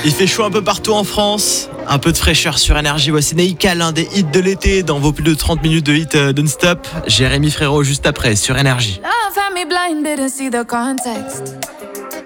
Il fait chaud un peu partout en France. Un peu de fraîcheur sur Énergie. Voici Neika, l'un des hits de l'été dans vos plus de 30 minutes de hits non-stop. Jérémy Frérot juste après sur Énergie. Love had me blind, didn't see the context.